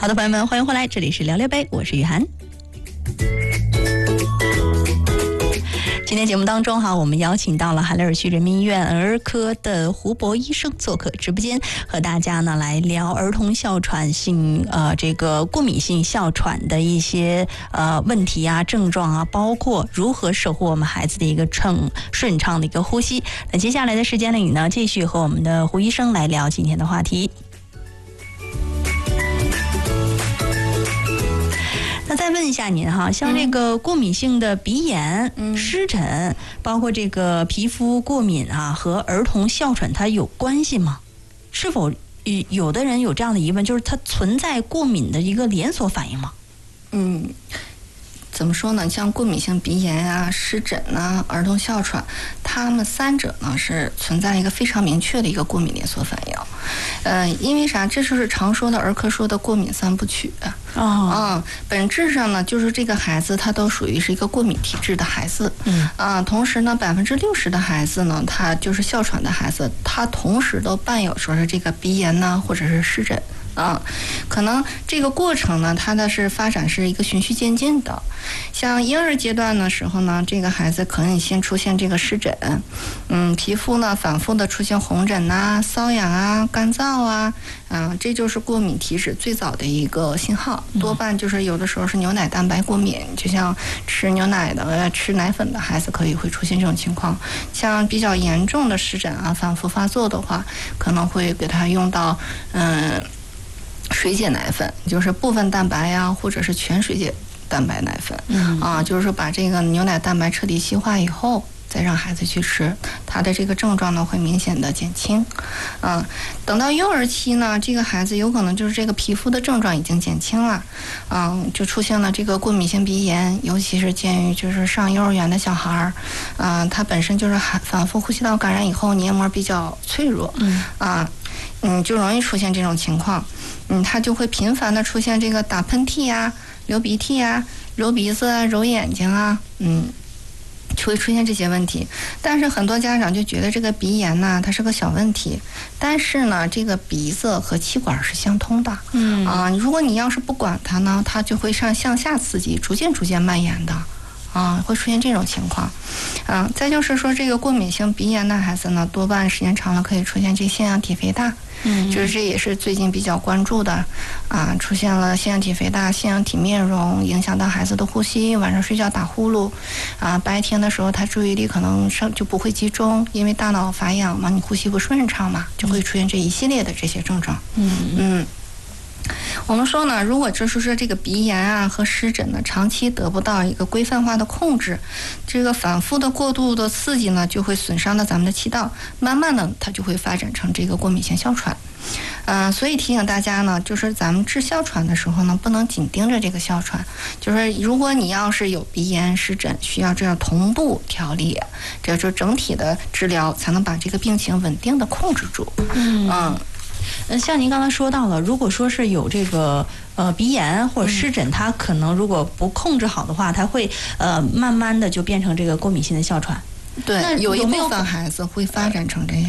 好的，朋友们，欢迎回来，这里是聊聊杯，我是雨涵。今天节目当中我们邀请到了海勒尔区人民医院儿科的胡博医生做客直播间，和大家呢来聊儿童哮喘性这个过敏性哮喘的一些问题啊、症状啊，包括如何守护我们孩子的一个顺畅的一个呼吸。那接下来的时间里呢，继续和我们的胡医生来聊今天的话题。那再问一下您像这个过敏性的鼻炎、湿疹，包括这个皮肤过敏和儿童哮喘它有关系吗？是否有的人有这样的疑问，就是它存在过敏的一个连锁反应吗？ 怎么说呢？像过敏性鼻炎啊、湿疹啊、儿童哮喘，它们三者呢是存在一个非常明确的一个过敏连锁反应。因为啥？这就是常说的儿科说的过敏三部曲。本质上呢，就是这个孩子他都属于是一个过敏体质的孩子。同时呢，60%的孩子呢，他就是哮喘的孩子，他同时都伴有说是这个鼻炎呢，或者是湿疹。可能这个过程呢，它的是发展是一个循序渐进的。像婴儿阶段的时候呢，这个孩子可能先出现这个湿疹，皮肤呢反复的出现红疹啊、瘙痒啊、干燥啊，这就是过敏体质最早的一个信号。多半就是有的时候是牛奶蛋白过敏，就像吃牛奶的、吃奶粉的孩子会出现这种情况。像比较严重的湿疹啊，反复发作的话，可能会给他用到水解奶粉，就是部分蛋白呀，或者是全水解蛋白奶粉。就是说把这个牛奶蛋白彻底稀化以后，再让孩子去吃，他的这个症状呢会明显的减轻。等到幼儿期呢，这个孩子有可能就是这个皮肤的症状已经减轻了，就出现了这个过敏性鼻炎，尤其是鉴于就是上幼儿园的小孩他本身就是反复呼吸道感染以后黏膜比较脆弱，就容易出现这种情况。他就会频繁的出现这个打喷嚏啊、流鼻涕啊、揉鼻子啊、揉眼睛啊，就会出现这些问题。但是很多家长就觉得这个鼻炎呢，它是个小问题，但是呢，这个鼻子和气管是相通的。如果你要是不管它呢，它就会向下刺激，逐渐蔓延的。会出现这种情况。再就是说这个过敏性鼻炎的孩子呢，多半时间长了可以出现这腺样体肥大。就是这也是最近比较关注的。出现了腺样体肥大、腺样体面容，影响到孩子的呼吸，晚上睡觉打呼噜。白天的时候他注意力可能就不会集中，因为大脑发痒嘛，你呼吸不顺畅嘛，就会出现这一系列的这些症状。我们说呢，如果就是说这个鼻炎啊和湿疹呢，长期得不到一个规范化的控制，这个反复的过度的刺激呢，就会损伤到咱们的气道，慢慢的它就会发展成这个过敏性哮喘。所以提醒大家呢，就是咱们治哮喘的时候呢，不能紧盯着这个哮喘，就是如果你要是有鼻炎、湿疹，需要这样同步调理，这就整体的治疗才能把这个病情稳定的控制住。 像您刚才说到了，如果说是有这个鼻炎或者湿疹，它可能如果不控制好的话，它会慢慢的就变成这个过敏性的哮喘。 对，有一部分孩子会发展成这样。